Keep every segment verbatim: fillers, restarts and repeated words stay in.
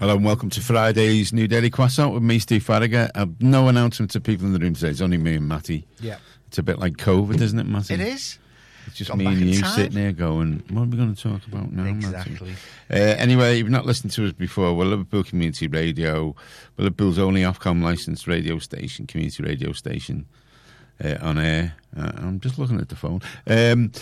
Hello and welcome to Friday's New Daily Croissant with me, Steve Farragher. Uh, no announcement to people in the room today. It's only me and Matty. Yeah. It's a bit like COVID, isn't it, Matty? It is. It's just Gone me back and in you time. sitting there going, what are we going to talk about now, Exactly. Matty? Uh, anyway, if you've not listened to us before, we're Liverpool Community Radio. We're Liverpool's only Ofcom licensed radio station, community radio station uh, on air. Uh, I'm just looking at the phone. Um,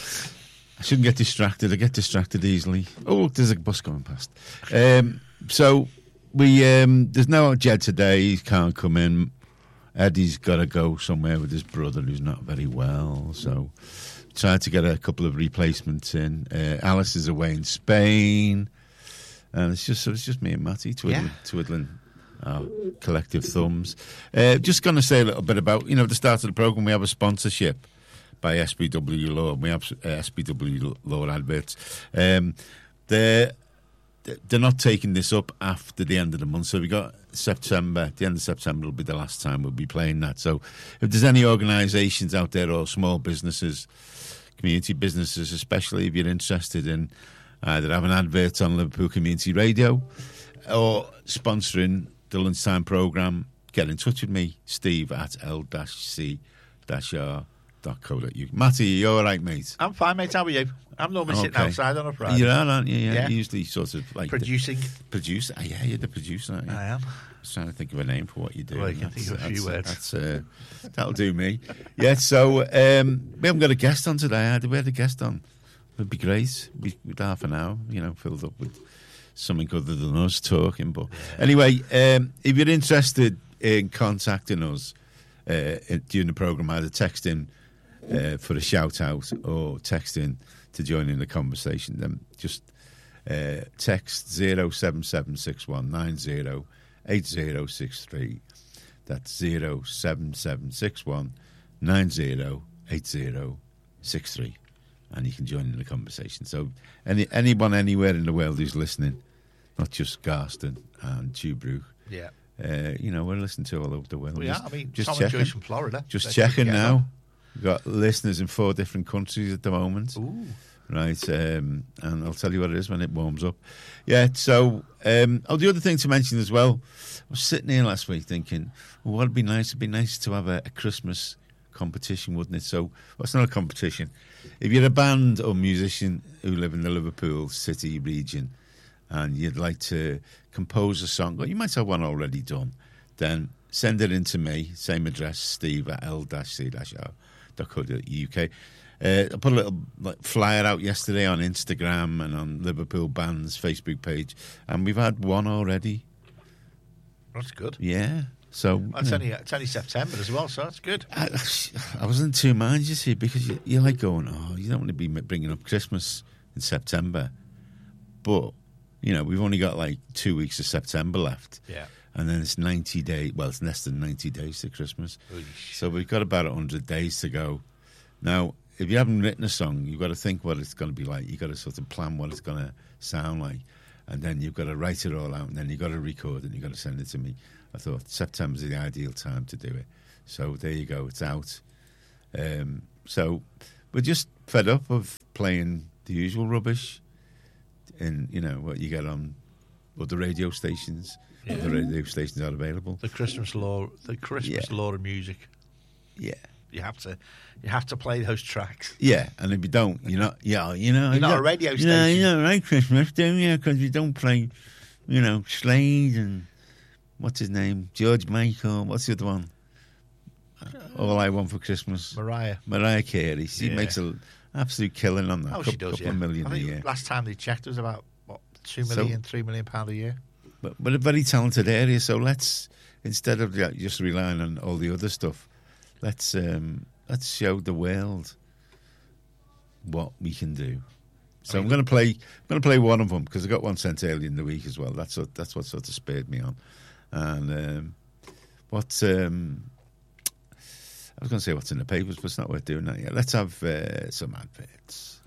I shouldn't get distracted. I get distracted easily. Oh, look, there's a bus going past. Um, so... We um, there's no Jed today. He can't come in. Eddie's got to go somewhere with his brother who's not very well. So tried to get a couple of replacements in. Uh, Alice is away in Spain, and it's just it's just me and Matty twiddling, Yeah. twiddling our collective thumbs. Uh, just going to say a little bit about you know at the start of the program we have a sponsorship by S B W Law. We have uh, S B W Law adverts. Um, they're They're not taking this up after the end of the month. So we got September, the end of September will be the last time we'll be playing that. So if there's any organisations out there or small businesses, community businesses especially, if you're interested in either having adverts on Liverpool Community Radio or sponsoring the lunchtime programme, get in touch with me, Steve at l c r dot co dot u k. Matty, are you all right, mate? I'm fine, mate. How are you? I'm normally sitting Okay. outside on a Friday. You are, aren't you? Yeah, Yeah. usually sort of like... Producing. The producer. Oh, yeah, you're the producer, aren't you? I am. I was trying to think of a name for what you do. Well, you can That's- think of a few that's- words. That's, uh, that'll do me. Yeah, so um, we haven't got a guest on today. Had we had a guest on? It'd be great. We'd, we'd half an hour, you know, filled up with something other than us talking. But anyway, um, if you're interested in contacting us uh, during the programme, either text in uh, for a shout out or text in to join in the conversation, then just uh, text zero seven seven six one nine zero eight zero six three. That's zero seven seven six one nine zero eight zero six three, and you can join in the conversation. So any anyone anywhere in the world who's listening, not just Garston and Tubrook, Yeah. uh, you know, we're listening to all over the world. We just, are. I mean, just Tom and checking. Joyce from Florida. Just They're checking together. now. We've got listeners in four different countries at the moment. Ooh. Right, um, and I'll tell you what it is when it warms up. Yeah, so, um, oh, the other thing to mention as well, I was sitting here last week thinking, well, what'd be nice? It'd be nice to have a, a Christmas competition, wouldn't it? So, well, it's not a competition. If you're a band or musician who live in the Liverpool city region and you'd like to compose a song, or you might have one already done, then send it in to me, same address, steve at l c r dot co dot u k. Uh, I put a little like, flyer out yesterday on Instagram and on Liverpool Band's Facebook page, and we've had one already. That's good. Yeah, so It's you know, only, it's only September as well, so that's good. I, I was in two minds, you see, because you, you're like going, oh, you don't want to be bringing up Christmas in September, but you know we've only got like two weeks of September left. Yeah. And then it's ninety days, well, it's less than ninety days to Christmas. Oosh. So we've got about one hundred days to go. Now, if you haven't written a song, you've got to think what it's going to be like. You've got to sort of plan what it's going to sound like. And then you've got to write it all out, and then you've got to record it, and you've got to send it to me. I thought September's the ideal time to do it. So there you go, it's out. Um, so we're just fed up of playing the usual rubbish in, you know, what you get on other radio stations. Yeah. The radio stations are available. The Christmas law, the Christmas Yeah. law of music. Yeah. You have to, you have to play those tracks. Yeah, and if you don't, you're not, yeah, you know. You're not you a radio You know, station. you don't like Christmas, do you? Because you don't play, you know, Slade and, what's his name? George Michael. What's the other one? All I Want for Christmas. Mariah. Mariah Carey. She Yeah. makes an absolute killing on that. Oh, couple, she does, couple yeah. of million I a think year. last time they checked, it was about, what, two So- million, three million pound a year. But, but a very talented area, so let's, instead of like, just relying on all the other stuff, let's um, let's show the world what we can do. So I mean, I'm going to play. I'm going to play one of them because I got one sent earlier in the week as well. That's what that's what sort of spurred me on. And um, what um, I was going to say what's in the papers, but it's not worth doing that yet. Let's have uh, some adverts.